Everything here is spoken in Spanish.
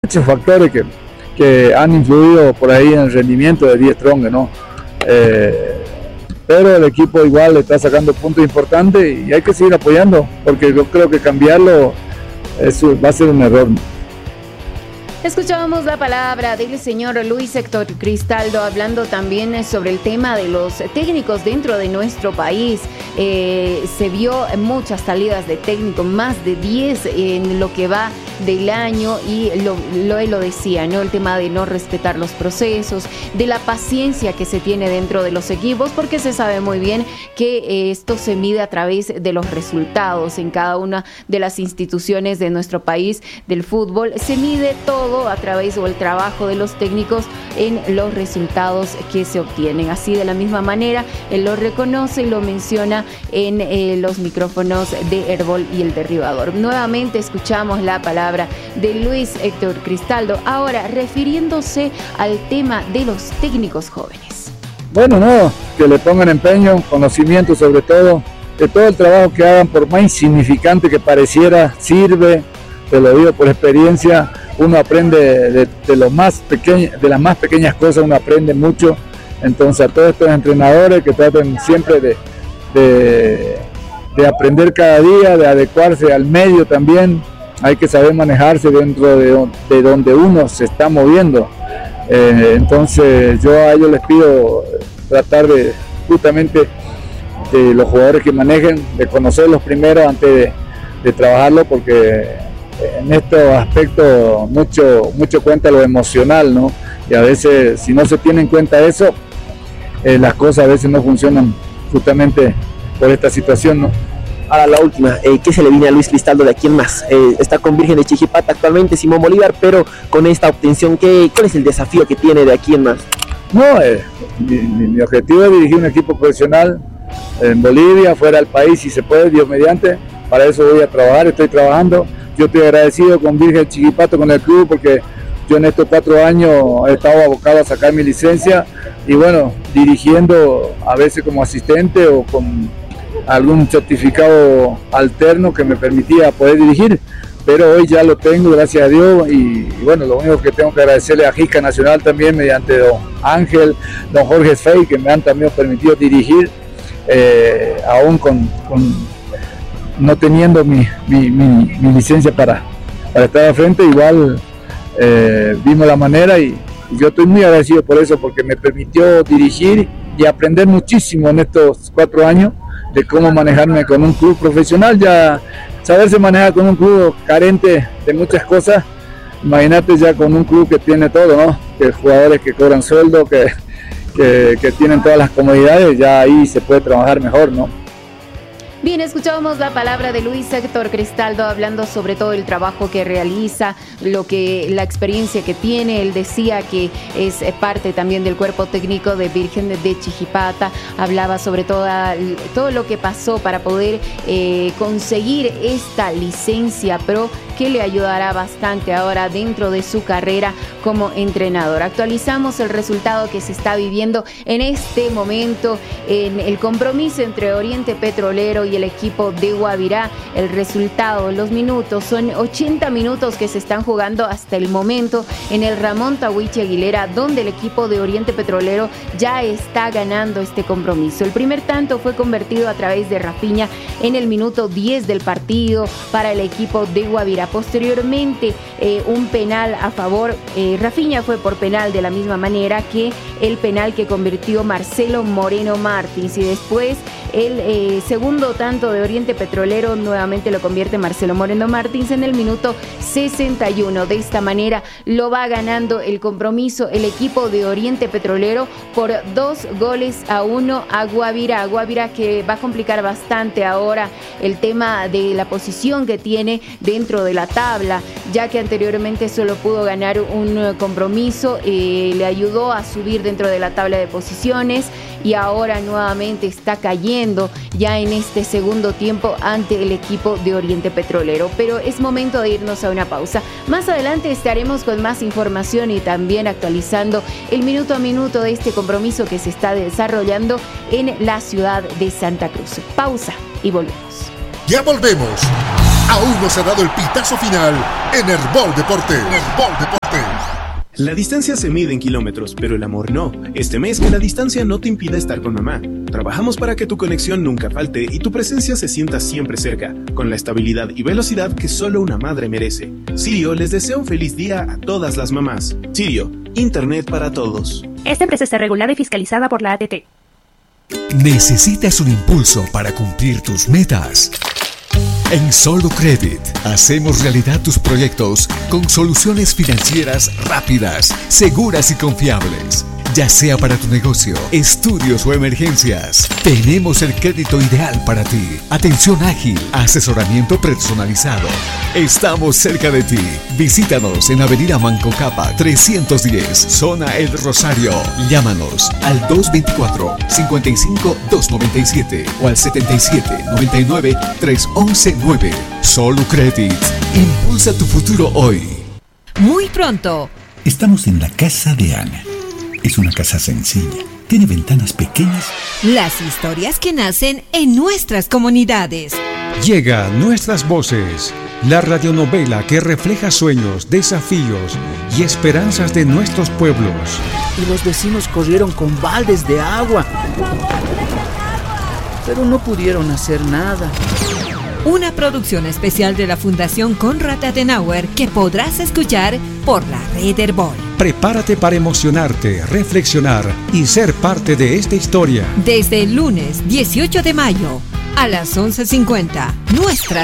muchos factores que han influido por ahí en el rendimiento de Die Strong, ¿no? Pero el equipo igual está sacando puntos importantes y hay que seguir apoyando, porque yo creo que cambiarlo va a ser un error. Escuchábamos la palabra del señor Luis Héctor Cristaldo hablando también sobre el tema de los técnicos dentro de nuestro país. Se vio muchas salidas de técnico, más de 10 en lo que va del año, y él lo decía, ¿no? El tema de no respetar los procesos, de la paciencia que se tiene dentro de los equipos, porque se sabe muy bien que esto se mide a través de los resultados en cada una de las instituciones de nuestro país del fútbol. Se mide todo a través del trabajo de los técnicos en los resultados que se obtienen. Así, de la misma manera, él lo reconoce y lo menciona en los micrófonos de Herbol y El Derribador. Nuevamente escuchamos la palabra de Luis Héctor Cristaldo, ahora refiriéndose al tema de los técnicos jóvenes. Bueno, no, que le pongan empeño, conocimiento sobre todo, de todo el trabajo que hagan, por más insignificante que pareciera, sirve, te lo digo por experiencia. Uno aprende de las más pequeñas cosas, uno aprende mucho. Entonces, a todos estos entrenadores que traten siempre de aprender cada día, de adecuarse al medio también, hay que saber manejarse dentro de donde uno se está moviendo. Entonces, yo a ellos les pido tratar de, justamente, de los jugadores que manejen, de conocerlos primero antes de trabajarlo, porque en estos aspectos mucho cuenta lo emocional, ¿no? Y a veces, si no se tiene en cuenta eso, las cosas a veces no funcionan, justamente por esta situación, ¿no? Ahora la última, ¿qué se le viene a Luis Cristaldo de aquí en más? Está con Virgen de Chijipata actualmente, Simón Bolívar, pero con esta obtención, ¿cuál es el desafío que tiene de aquí en más? No, mi objetivo es dirigir un equipo profesional en Bolivia, fuera del país, si se puede, Dios mediante. Para eso voy a trabajar, estoy trabajando. Yo estoy agradecido con Virgen de Chijipata, con el club, porque yo en estos 4 años he estado abocado a sacar mi licencia y bueno, dirigiendo a veces como asistente o con algún certificado alterno que me permitía poder dirigir, pero hoy ya lo tengo, gracias a Dios, y bueno, lo único que tengo que agradecerle a JICA Nacional también, mediante don Ángel, don Jorge Fey, que me han también permitido dirigir, aún no teniendo mi licencia para estar al frente. Igual vimos la manera y yo estoy muy agradecido por eso, porque me permitió dirigir y aprender muchísimo en estos 4 años de cómo manejarme con un club profesional. Ya saberse manejar con un club carente de muchas cosas, imagínate ya con un club que tiene todo, ¿no? Que jugadores que cobran sueldo, que tienen todas las comodidades, ya ahí se puede trabajar mejor, ¿no? Bien, escuchábamos la palabra de Luis Héctor Cristaldo hablando sobre todo el trabajo que realiza, la experiencia que tiene. Él decía que es parte también del cuerpo técnico de Virgen de Chijipata. Hablaba sobre todo lo que pasó para poder conseguir esta licencia pro, que le ayudará bastante ahora dentro de su carrera como entrenador. Actualizamos el resultado que se está viviendo en este momento en el compromiso entre Oriente Petrolero y el equipo de Guavirá. El resultado, los minutos, son 80 minutos que se están jugando hasta el momento en el Ramón Tahuichi Aguilera, donde el equipo de Oriente Petrolero ya está ganando este compromiso. El primer tanto fue convertido a través de Rafinha en el minuto 10 del partido para el equipo de Guavirá. Posteriormente, un penal a favor. Rafinha fue por penal, de la misma manera que el penal que convirtió Marcelo Moreno Martins, y después el segundo tanto de Oriente Petrolero nuevamente lo convierte Marcelo Moreno Martins en el minuto 61. De esta manera lo va ganando el compromiso el equipo de Oriente Petrolero por 2-1 a Guavirá. Guavirá, que va a complicar bastante ahora el tema de la posición que tiene dentro de la tabla, ya que anteriormente solo pudo ganar un compromiso, le ayudó a subir dentro de la tabla de posiciones, y ahora nuevamente está cayendo ya en este segundo tiempo ante el equipo de Oriente Petrolero. Pero es momento de irnos a una pausa. Más adelante estaremos con más información y también actualizando el minuto a minuto de este compromiso que se está desarrollando en la ciudad de Santa Cruz. Pausa y volvemos. Ya volvemos. Aún no se ha dado el pitazo final en Herbol Deportes. La distancia se mide en kilómetros, pero el amor no. Este mes que la distancia no te impida estar con mamá. Trabajamos para que tu conexión nunca falte y tu presencia se sienta siempre cerca, con la estabilidad y velocidad que solo una madre merece. Sirio les desea un feliz día a todas las mamás. Sirio, Internet para todos. Esta empresa está regulada y fiscalizada por la ATT. ¿Necesitas un impulso para cumplir tus metas? En Solo Credit hacemos realidad tus proyectos con soluciones financieras rápidas, seguras y confiables. Ya sea para tu negocio, estudios o emergencias, tenemos el crédito ideal para ti. Atención ágil, asesoramiento personalizado. Estamos cerca de ti. Visítanos en Avenida Manco Capa 310, Zona El Rosario. Llámanos al 224-55-297 o al 77-99-311-9. Solo Credit. Impulsa tu futuro hoy. Muy pronto. Estamos en la casa de Ana. Es una casa sencilla, tiene ventanas pequeñas. Las historias que nacen en nuestras comunidades. Llega Nuestras Voces, la radionovela que refleja sueños, desafíos y esperanzas de nuestros pueblos. Y los vecinos corrieron con baldes de agua, pero no pudieron hacer nada. Una producción especial de la Fundación Konrad Adenauer que podrás escuchar por la red Herbol. Prepárate para emocionarte, reflexionar y ser parte de esta historia. Desde el lunes 18 de mayo a las 11:50, Nuestra